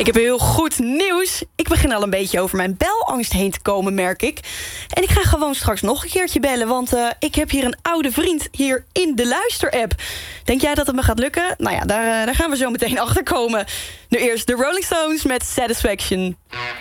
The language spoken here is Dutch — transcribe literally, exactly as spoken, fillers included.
Ik heb heel goed nieuws. Ik begin al een beetje over mijn belangst heen te komen, merk ik. En ik ga gewoon straks nog een keertje bellen... want uh, ik heb hier een oude vriend hier in de luisterapp. Denk jij dat het me gaat lukken? Nou ja, daar, uh, daar gaan we zo meteen achter komen. Nu eerst de Rolling Stones met Satisfaction.